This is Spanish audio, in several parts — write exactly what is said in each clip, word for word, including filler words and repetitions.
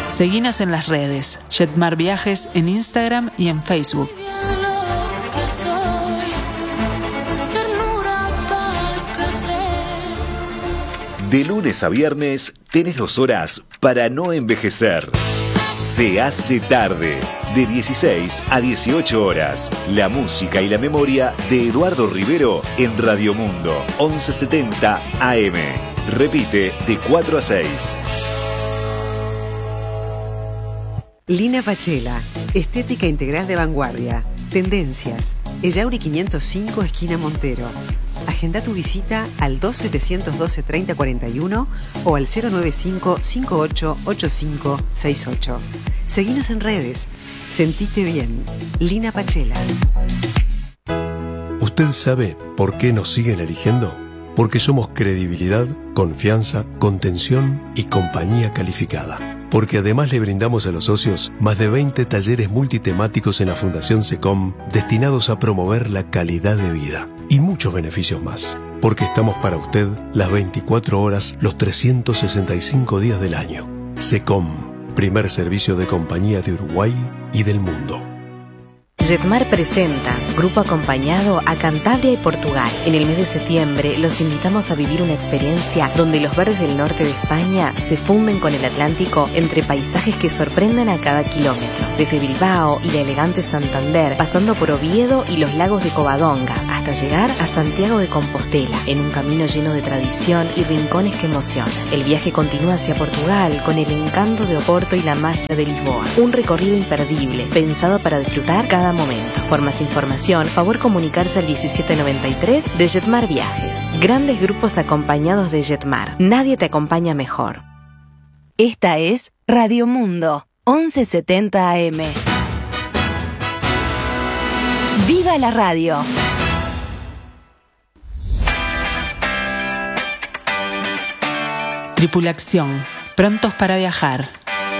Seguinos en las redes, Jetmar Viajes en Instagram y en Facebook. De lunes a viernes tenés dos horas para no envejecer. Se hace tarde, de dieciséis a dieciocho horas. La música y la memoria de Eduardo Rivero en Radio Mundo, once setenta A M. Repite de cuatro a seis. Lina Pachela, estética integral de vanguardia. Tendencias. Ellauri quinientos cinco, esquina Montero. Agenda tu visita al dos setecientos doce treinta cuarenta y uno o al cero noventa y cinco cincuenta y ocho ochenta y cinco sesenta y ocho. Seguinos en redes. Sentite bien. Lina Pachela. ¿Usted sabe por qué nos siguen eligiendo? Porque somos credibilidad, confianza, contención y compañía calificada. Porque además le brindamos a los socios más de veinte talleres multitemáticos en la Fundación SECOM destinados a promover la calidad de vida. Y muchos beneficios más. Porque estamos para usted las veinticuatro horas, los trescientos sesenta y cinco días del año. SECOM, primer servicio de compañía de Uruguay y del mundo. Jetmar presenta Grupo Acompañado a Cantabria y Portugal. En el mes de septiembre los invitamos a vivir una experiencia donde los verdes del norte de España se funden con el Atlántico entre paisajes que sorprenden a cada kilómetro. Desde Bilbao y la elegante Santander, pasando por Oviedo y los lagos de Covadonga, hasta llegar a Santiago de Compostela, en un camino lleno de tradición y rincones que emocionan. El viaje continúa hacia Portugal con el encanto de Oporto y la magia de Lisboa. Un recorrido imperdible, pensado para disfrutar cada momento. Por más información, favor comunicarse al diecisiete noventa y tres de Jetmar Viajes. Grandes grupos acompañados de Jetmar. Nadie te acompaña mejor. Esta es Radio Mundo, once setenta A M. ¡Viva la radio! Tripulación, prontos para viajar.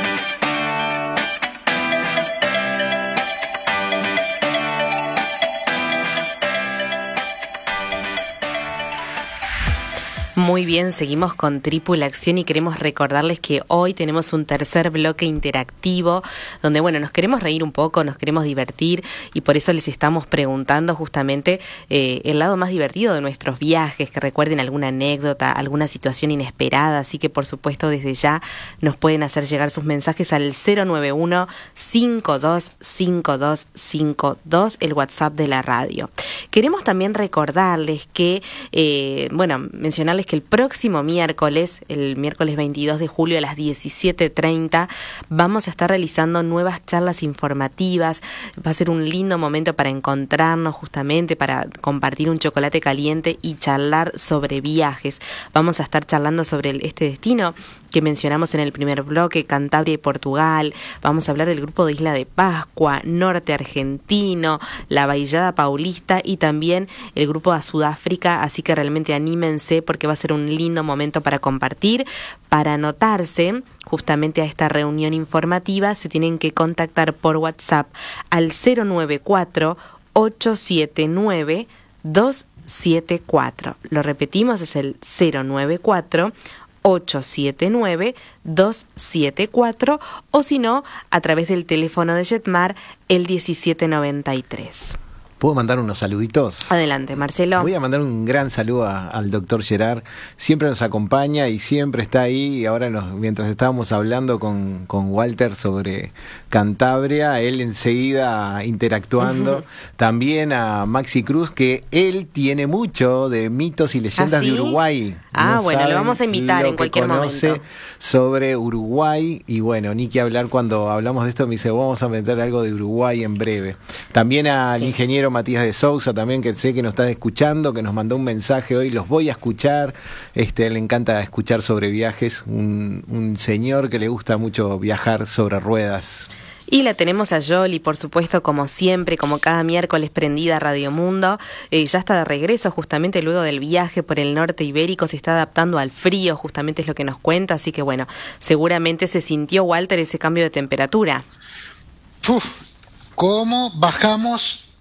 Muy bien, seguimos con Tripulación y queremos recordarles que hoy tenemos un tercer bloque interactivo donde, bueno, nos queremos reír un poco, nos queremos divertir y por eso les estamos preguntando justamente eh, el lado más divertido de nuestros viajes, que recuerden alguna anécdota, alguna situación inesperada, así que por supuesto desde ya nos pueden hacer llegar sus mensajes al cero nueve uno cinco dos cinco dos cinco dos, el WhatsApp de la radio. Queremos también recordarles que, eh, bueno, mencionarles que el próximo miércoles, el miércoles veintidós de julio a las diecisiete treinta, vamos a estar realizando nuevas charlas informativas. Va a ser un lindo momento para encontrarnos justamente, para compartir un chocolate caliente y charlar sobre viajes. Vamos a estar charlando sobre el, este destino que mencionamos en el primer bloque, Cantabria y Portugal. Vamos a hablar del grupo de Isla de Pascua, Norte Argentino, la Baillada Paulista y también el grupo a Sudáfrica, así que realmente anímense porque va a ser un lindo momento para compartir. Para anotarse justamente a esta reunión informativa se tienen que contactar por WhatsApp al cero nueve cuatro ocho siete nueve dos siete cuatro. Lo repetimos, es el cero nueve cuatro ocho siete nueve dos siete cuatro o si no, a través del teléfono de Jetmar, el diecisiete noventa y tres. ¿Puedo mandar unos saluditos? Adelante, Marcelo. Voy a mandar un gran saludo a, al doctor Gerard. Siempre nos acompaña y siempre está ahí. Y ahora, nos, mientras estábamos hablando con, con Walter sobre Cantabria, él enseguida interactuando. Uh-huh. También a Maxi Cruz, que él tiene mucho de mitos y leyendas ¿Ah, sí? de Uruguay. Ah, no bueno, lo vamos a invitar en cualquier momento. Sobre Uruguay. Y bueno, ni que hablar cuando hablamos de esto, me dice, vamos a meter algo de Uruguay en breve. También al sí. ingeniero Matías de Sousa, también, que sé que nos está escuchando, que nos mandó un mensaje hoy, los voy a escuchar. Este, le encanta escuchar sobre viajes, un, un señor que le gusta mucho viajar sobre ruedas. Y la tenemos a Yoli, por supuesto, como siempre, como cada miércoles prendida a Radio Mundo. Eh, ya está de regreso justamente luego del viaje por el norte ibérico, se está adaptando al frío, justamente es lo que nos cuenta. Así que bueno, seguramente se sintió, Walter, ese cambio de temperatura. Uf, ¿cómo bajamos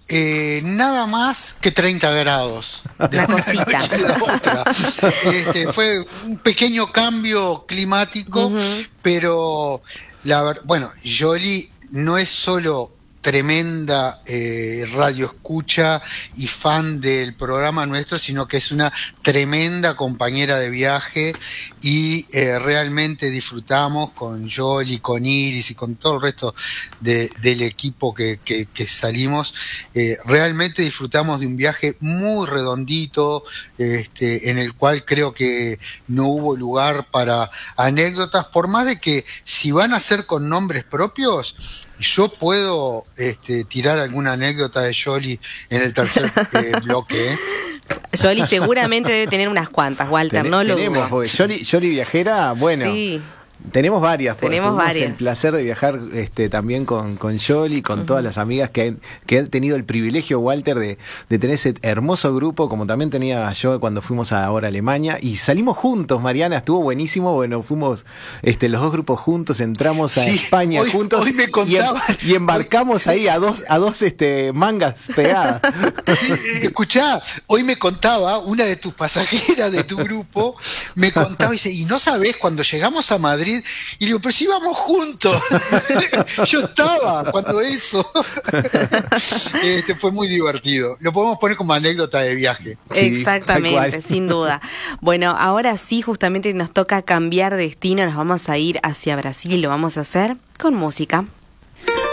eh, nada más que treinta grados. De una una cosita. noche a la otra. Este, fue un pequeño cambio climático, uh-huh. pero la ver- bueno, Yoli no es solo tremenda eh, radio escucha y fan del programa nuestro, sino que es una tremenda compañera de viaje y eh, realmente disfrutamos con Yoli, con Iris y con todo el resto de, del equipo que, que, que salimos. Eh, realmente disfrutamos de un viaje muy redondito, este, en el cual creo que no hubo lugar para anécdotas, por más de que si van a ser con nombres propios, yo puedo este, tirar alguna anécdota de Yoli en el tercer eh, bloque. ¿eh? Yoli seguramente debe tener unas cuantas, Walter, Ten- no lo tenemos, dudo. porque Yoli, Yoli viajera, bueno. Sí. Tenemos varias, pues, Tenemos tuvimos varias. el placer de viajar este, también con, con Yoli, con uh-huh. todas las amigas que, que han tenido el privilegio, Walter, de, de tener ese hermoso grupo, como también tenía yo cuando fuimos a, ahora a Alemania, y salimos juntos, Mariana, estuvo buenísimo, bueno, fuimos este, los dos grupos juntos, entramos a Sí, España hoy, juntos hoy me y, contaban, em, y embarcamos hoy, ahí a dos, a dos este, mangas pegadas. Sí, escuchá, hoy me contaba una de tus pasajeras de tu grupo, me contaba y dice, y no sabés, cuando llegamos a Madrid, y le digo, pero si íbamos juntos, yo estaba cuando eso. Este, fue muy divertido, lo podemos poner como anécdota de viaje. Sí, exactamente, sin duda. Bueno, ahora sí, justamente nos toca cambiar de destino, nos vamos a ir hacia Brasil y lo vamos a hacer con música.